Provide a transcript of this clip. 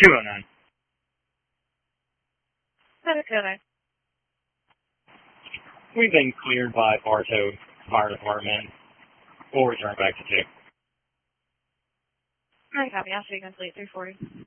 209. That is good. We've been cleared by Bartow Fire Department. We'll return back to 2. I copy. I'll see you guys late 340.